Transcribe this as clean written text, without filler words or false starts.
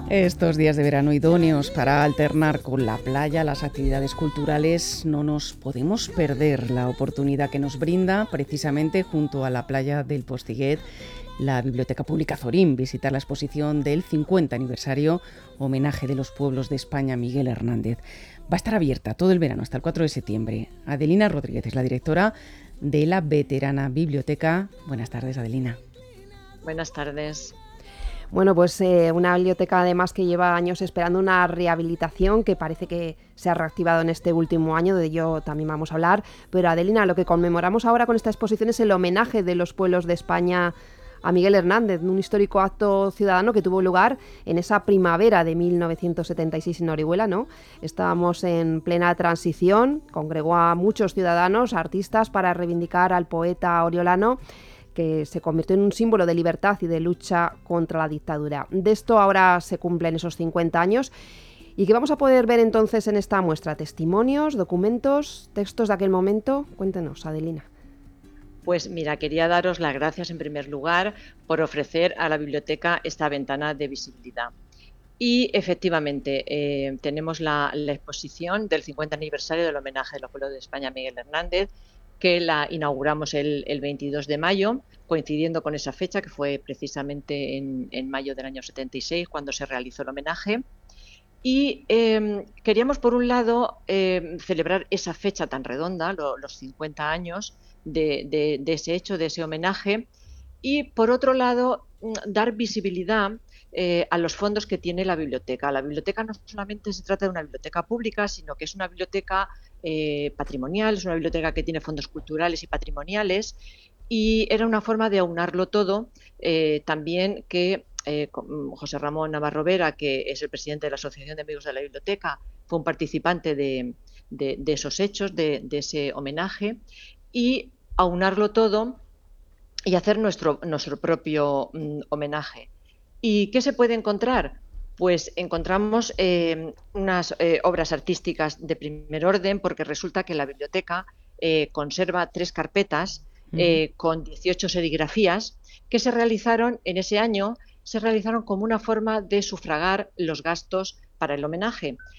Estos días de verano idóneos para alternar con la playa, las actividades culturales, no nos podemos perder la oportunidad que nos brinda precisamente junto a la playa del Postiguet la Biblioteca Pública Zorín, visitar la exposición del 50 aniversario Homenaje de los Pueblos de España Miguel Hernández. Va a estar abierta todo el verano hasta el 4 de septiembre. Adelina Rodríguez es la directora de la veterana biblioteca. Buenas tardes, Adelina. Buenas tardes. Bueno, pues una biblioteca además que lleva años esperando una rehabilitación que parece que se ha reactivado en este último año, de ello también vamos a hablar. Pero Adelina, lo que conmemoramos ahora con esta exposición es el homenaje de los pueblos de España a Miguel Hernández, un histórico acto ciudadano que tuvo lugar en esa primavera de 1976 en Orihuela, ¿no? Estábamos en plena transición, congregó a muchos ciudadanos, artistas, para reivindicar al poeta oriolano, que se convirtió en un símbolo de libertad y de lucha contra la dictadura. De esto ahora se cumplen esos 50 años. ¿Y qué vamos a poder ver entonces en esta muestra? ¿Testimonios, documentos, textos de aquel momento? Cuéntenos, Adelina. Pues mira, quería daros las gracias en primer lugar por ofrecer a la biblioteca esta ventana de visibilidad. Y efectivamente, tenemos la exposición del 50 aniversario del homenaje de los pueblos de España a Miguel Hernández, que la inauguramos el 22 de mayo, coincidiendo con esa fecha, que fue precisamente en mayo del año 76, cuando se realizó el homenaje. Y queríamos, por un lado, celebrar esa fecha tan redonda, los 50 años de ese hecho, de ese homenaje, y, por otro lado, dar visibilidad a los fondos que tiene la biblioteca. La biblioteca no solamente se trata de una biblioteca pública, sino que es una biblioteca patrimonial, es una biblioteca que tiene fondos culturales y patrimoniales, y era una forma de aunarlo todo, también que José Ramón Navarro Vera, que es el presidente de la Asociación de Amigos de la Biblioteca, fue un participante de esos hechos, de ese homenaje, y aunarlo todo y hacer nuestro propio homenaje. ¿Y qué se puede encontrar? Pues encontramos unas obras artísticas de primer orden, porque resulta que la biblioteca conserva 3 carpetas con 18 serigrafías que se realizaron en ese año, se realizaron como una forma de sufragar los gastos para el homenaje.